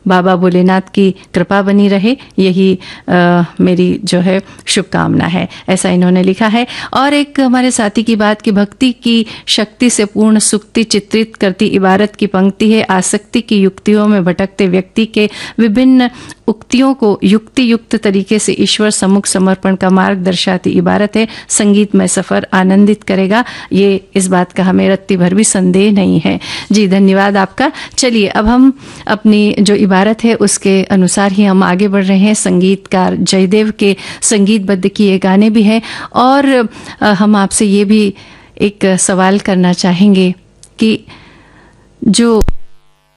बाबा भोलेनाथ की कृपा बनी रहे, यही मेरी जो है शुभकामना है, ऐसा इन्होंने लिखा है। और एक हमारे साथी की बात कि भक्ति की शक्ति से पूर्ण सुक्ति चित्रित करती इबारत की पंक्ति है, आसक्ति की युक्तियों में भटकते व्यक्ति के विभिन्न उक्तियों को युक्ति युक्त तरीके से ईश्वर सम्मुख समर्पण का मार्ग दर्शाती इबारत है। संगीतमय सफर आनंदित करेगा, ये इस बात का हमें रत्ती भर भी संदेह नहीं है। जी धन्यवाद आपका। चलिए अब हम अपनी जो इबारत है उसके अनुसार ही हम आगे बढ़ रहे हैं। संगीतकार जयदेव के संगीतबद्ध किए गाने भी हैं और हम आपसे ये भी एक सवाल करना चाहेंगे कि जो